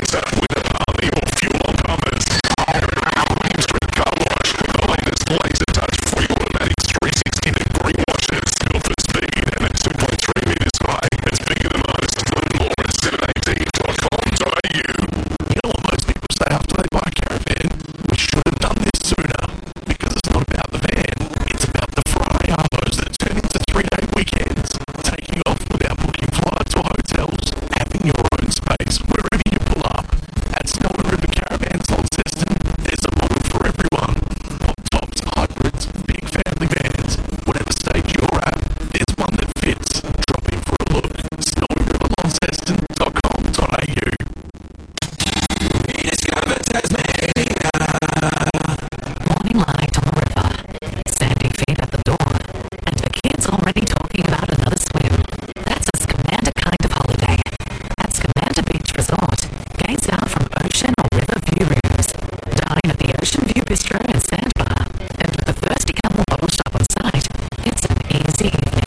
Bistro and Sandbar, and with the thirsty couple bottle shop on site, it's an easy evening.